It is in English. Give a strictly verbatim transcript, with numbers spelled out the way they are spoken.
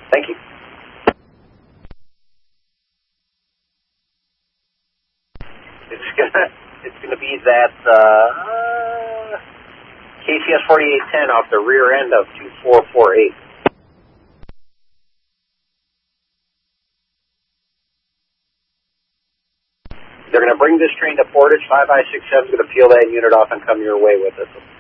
Thank you. It's gonna it's gonna be that uh, K C S forty-eight ten off the rear end of two four four eight. They're going to bring this train to Portage. five I six seven is going to peel that unit off and come your way with it.